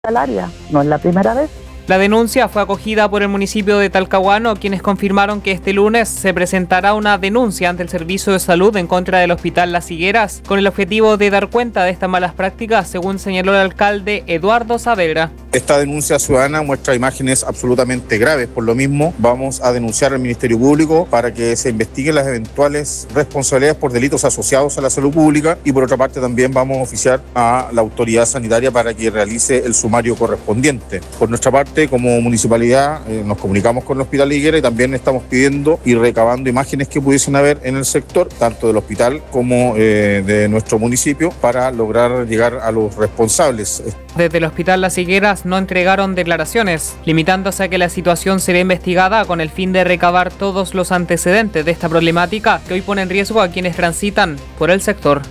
al área. No es la primera vez. La denuncia fue acogida por el municipio de Talcahuano, quienes confirmaron que este lunes se presentará una denuncia ante el Servicio de Salud en contra del Hospital Las Higueras, con el objetivo de dar cuenta de estas malas prácticas, según señaló el alcalde Eduardo Saavedra. Esta denuncia ciudadana muestra imágenes absolutamente graves. Por lo mismo, vamos a denunciar al Ministerio Público para que se investiguen las eventuales responsabilidades por delitos asociados a la salud pública, y por otra parte también vamos a oficiar a la autoridad sanitaria para que realice el sumario correspondiente. Por nuestra parte, como municipalidad, nos comunicamos con el Hospital Higuera y también estamos pidiendo y recabando imágenes que pudiesen haber en el sector, tanto del hospital como de nuestro municipio, para lograr llegar a los responsables. Desde el Hospital Las Higueras no entregaron declaraciones, limitándose a que la situación será investigada con el fin de recabar todos los antecedentes de esta problemática que hoy pone en riesgo a quienes transitan por el sector.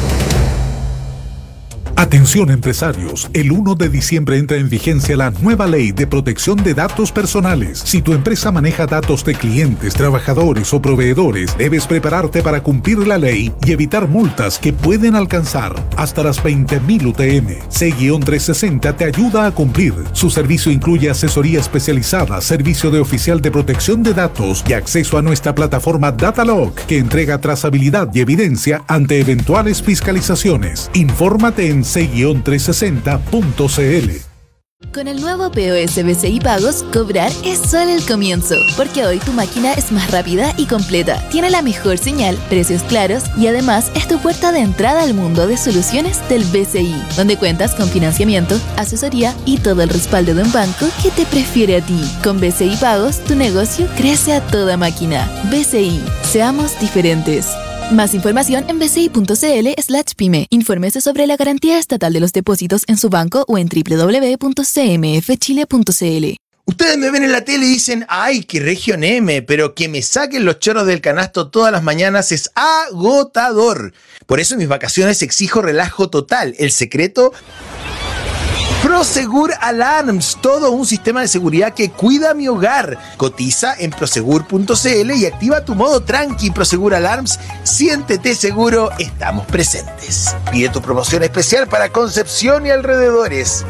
Atención empresarios, el 1 de diciembre entra en vigencia la nueva ley de protección de datos personales. Si tu empresa maneja datos de clientes, trabajadores o proveedores, debes prepararte para cumplir la ley y evitar multas que pueden alcanzar hasta las 20.000 UTM. C-360 te ayuda a cumplir. Su servicio incluye asesoría especializada, servicio de oficial de protección de datos y acceso a nuestra plataforma Datalog, que entrega trazabilidad y evidencia ante eventuales fiscalizaciones. Infórmate en c-360.cl. Con el nuevo POS BCI Pagos, cobrar es solo el comienzo, porque hoy tu máquina es más rápida y completa, tiene la mejor señal, precios claros y además es tu puerta de entrada al mundo de soluciones del BCI, donde cuentas con financiamiento, asesoría y todo el respaldo de un banco que te prefiere a ti. Con BCI Pagos, tu negocio crece a toda máquina. BCI, seamos diferentes. Más información en bci.cl/pyme. Infórmese sobre la garantía estatal de los depósitos en su banco o en www.cmfchile.cl. Ustedes me ven en la tele y dicen, ¡ay, qué región M! Pero que me saquen los choros del canasto todas las mañanas es agotador. Por eso en mis vacaciones exijo relajo total. El secreto... Prosegur Alarms, todo un sistema de seguridad que cuida mi hogar. Cotiza en prosegur.cl y activa tu modo tranqui. Prosegur Alarms, siéntete seguro, estamos presentes. Pide tu promoción especial para Concepción y alrededores.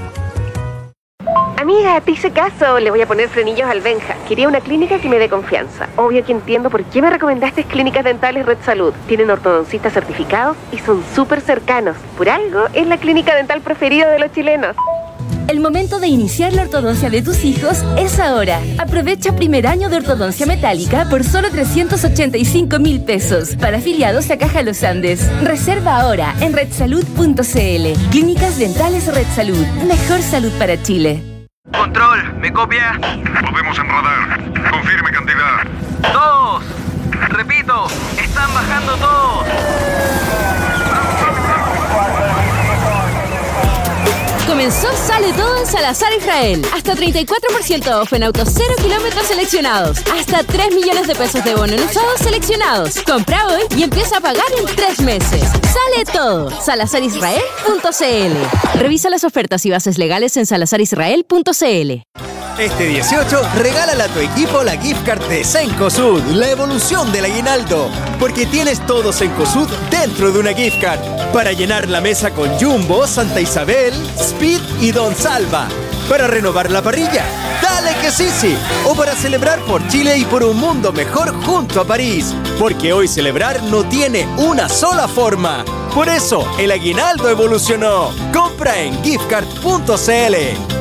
Amiga, te hice caso, le voy a poner frenillos al Benja. Quería una clínica que me dé confianza. Obvio que entiendo por qué me recomendaste Clínicas Dentales Red Salud. Tienen ortodoncistas certificados y son súper cercanos. Por algo, es la clínica dental preferida de los chilenos. El momento de iniciar la ortodoncia de tus hijos es ahora. Aprovecha primer año de ortodoncia metálica por solo 385.000 pesos. Para afiliados a Caja Los Andes. Reserva ahora en redsalud.cl. Clínicas Dentales Red Salud. Mejor salud para Chile. Control, ¿me copia? Podemos en radar. Confirme cantidad. 2. Repito, están bajando todos. Comenzó Sale Todo en Salazar Israel. Hasta 34% off en autos 0 kilómetros seleccionados. Hasta 3 millones de pesos de bono en usados seleccionados. Compra hoy y empieza a pagar en 3 meses. Sale Todo. salazarisrael.cl. Revisa las ofertas y bases legales en salazarisrael.cl. Este 18, regálale a tu equipo la gift card de Cencosud, la evolución del aguinaldo. Porque tienes todo Cencosud dentro de una gift card. Para llenar la mesa con Jumbo, Santa Isabel, Speed y Don Salva. Para renovar la parrilla, dale que sí. O para celebrar por Chile y por un mundo mejor junto a París. Porque hoy celebrar no tiene una sola forma. Por eso, el aguinaldo evolucionó. Compra en giftcard.cl.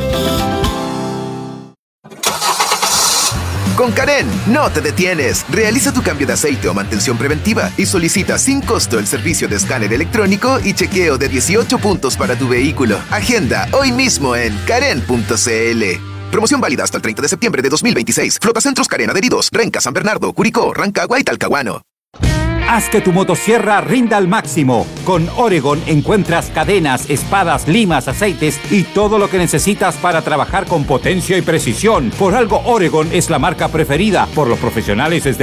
Con Karen, no te detienes. Realiza tu cambio de aceite o mantención preventiva y solicita sin costo el servicio de escáner electrónico y chequeo de 18 puntos para tu vehículo. Agenda hoy mismo en karen.cl. Promoción válida hasta el 30 de septiembre de 2026. Flotacentros Karen adheridos. Renca, San Bernardo, Curicó, Rancagua y Talcahuano. Haz que tu motosierra rinda al máximo. Con Oregon encuentras cadenas, espadas, limas, aceites y todo lo que necesitas para trabajar con potencia y precisión. Por algo Oregon es la marca preferida por los profesionales desde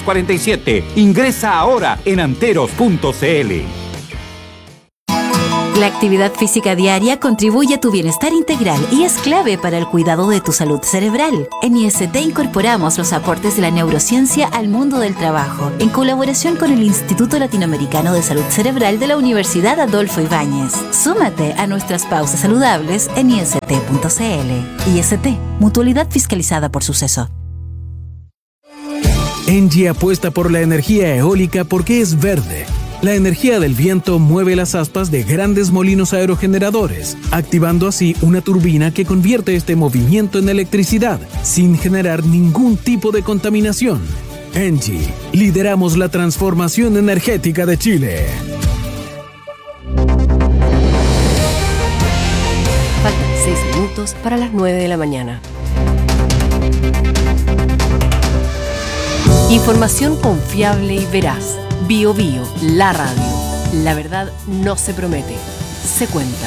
1947. Ingresa ahora en anteros.cl. La actividad física diaria contribuye a tu bienestar integral y es clave para el cuidado de tu salud cerebral. En IST incorporamos los aportes de la neurociencia al mundo del trabajo, en colaboración con el Instituto Latinoamericano de Salud Cerebral de la Universidad Adolfo Ibáñez. Súmate a nuestras pausas saludables en ist.cl. IST, mutualidad fiscalizada por Suceso. ENGIE apuesta por la energía eólica porque es verde. La energía del viento mueve las aspas de grandes molinos aerogeneradores, activando así una turbina que convierte este movimiento en electricidad, sin generar ningún tipo de contaminación. ENGIE, lideramos la transformación energética de Chile. Faltan 6 minutos para las 9 de la mañana. Información confiable y veraz. Bio Bio, la radio. La verdad no se promete, se cuenta.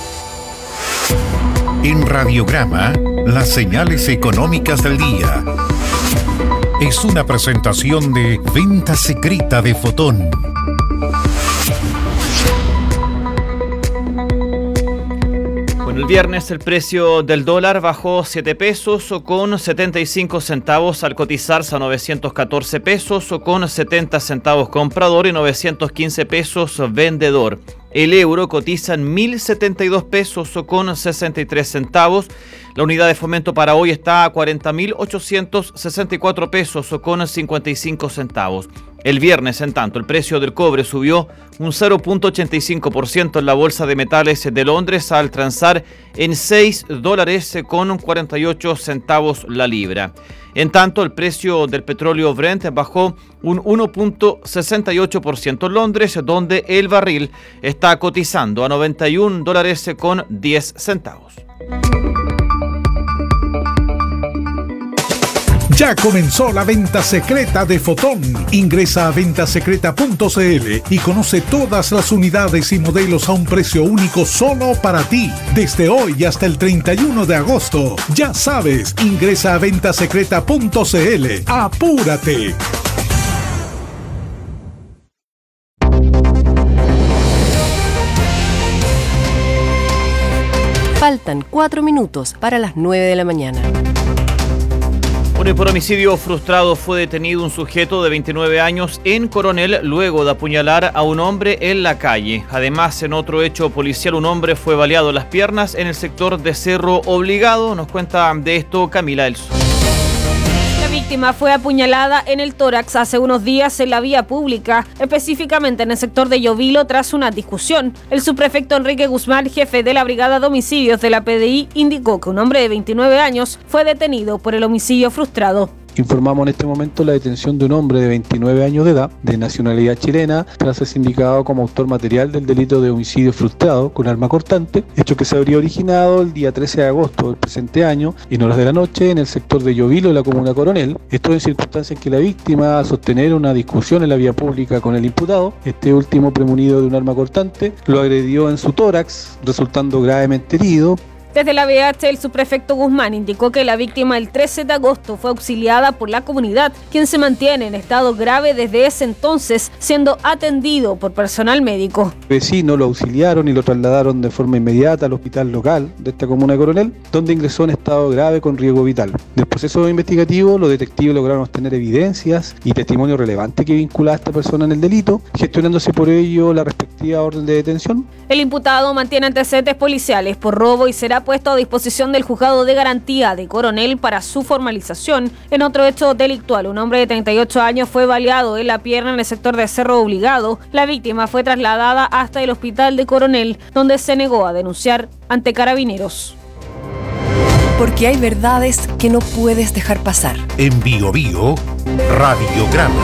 En Radiograma, las señales económicas del día. Es una presentación de Venta Secreta de Fotón. El viernes el precio del dólar bajó 7 pesos con 75 centavos al cotizarse a 914 pesos con 70 centavos comprador y 915 pesos vendedor. El euro cotiza en 1.072 pesos con 63 centavos. La unidad de fomento para hoy está a 40.864 pesos con 55 centavos. El viernes, en tanto, el precio del cobre subió un 0.85% en la Bolsa de Metales de Londres al transar en $6 con 48 centavos la libra. En tanto, el precio del petróleo Brent bajó un 1.68% en Londres, donde el barril está cotizando a $91 con 10 centavos. Ya comenzó la venta secreta de Fotón. Ingresa a ventasecreta.cl y conoce todas las unidades y modelos a un precio único solo para ti. Desde hoy hasta el 31 de agosto. Ya sabes, ingresa a ventasecreta.cl. ¡Apúrate! Faltan 4 minutos para las 9 de la mañana. Por homicidio frustrado fue detenido un sujeto de 29 años en Coronel luego de apuñalar a un hombre en la calle. Además, en otro hecho policial, un hombre fue baleado en las piernas en el sector de Cerro Obligado. Nos cuenta de esto Camila Elso. La víctima fue apuñalada en el tórax hace unos días en la vía pública, específicamente en el sector de Llovilo, tras una discusión. El subprefecto Enrique Guzmán, jefe de la Brigada de Homicidios de la PDI, indicó que un hombre de 29 años fue detenido por el homicidio frustrado. Informamos en este momento la detención de un hombre de 29 años de edad, de nacionalidad chilena, tras ser indicado como autor material del delito de homicidio frustrado con arma cortante, hecho que se habría originado el día 13 de agosto del presente año, en horas de la noche, en el sector de Llovilo, de la comuna Coronel. Esto en circunstancias en que la víctima, a sostener una discusión en la vía pública con el imputado, este último premunido de un arma cortante, lo agredió en su tórax, resultando gravemente herido. Desde la BH, el subprefecto Guzmán indicó que la víctima el 13 de agosto fue auxiliada por la comunidad, quien se mantiene en estado grave desde ese entonces, siendo atendido por personal médico. Vecinos lo auxiliaron y lo trasladaron de forma inmediata al hospital local de esta comuna de Coronel, donde ingresó en estado grave con riesgo vital. Del proceso investigativo, los detectives lograron obtener evidencias y testimonio relevante que vincula a esta persona en el delito, gestionándose por ello la respectiva orden de detención. El imputado mantiene antecedentes policiales por robo y será puesto a disposición del juzgado de garantía de Coronel para su formalización. En otro hecho delictual, un hombre de 38 años fue baleado en la pierna en el sector de Cerro Obligado. La víctima fue trasladada hasta el hospital de Coronel, donde se negó a denunciar ante carabineros. Porque hay verdades que no puedes dejar pasar. En Bio Bio, Radiograma.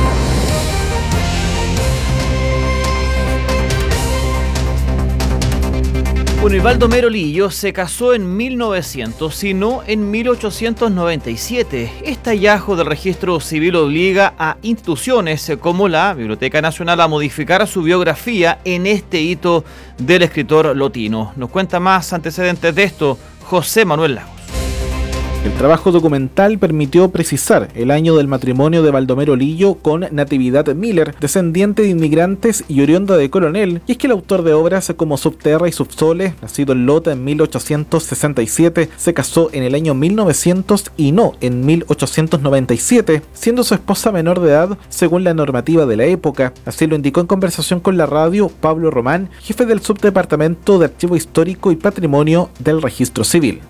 Bueno, Baldomero Lillo se casó en 1900 y no en 1897. Este hallazgo del registro civil obliga a instituciones como la Biblioteca Nacional a modificar su biografía en este hito del escritor lotino. Nos cuenta más antecedentes de esto José Manuel Lagos. El trabajo documental permitió precisar el año del matrimonio de Baldomero Lillo con Natividad Miller, descendiente de inmigrantes y oriunda de Coronel, y es que el autor de obras como Subterra y Subsole, nacido en Lota en 1867, se casó en el año 1900 y no en 1897, siendo su esposa menor de edad según la normativa de la época. Así lo indicó en conversación con la radio Pablo Román, jefe del Subdepartamento de Archivo Histórico y Patrimonio del Registro Civil.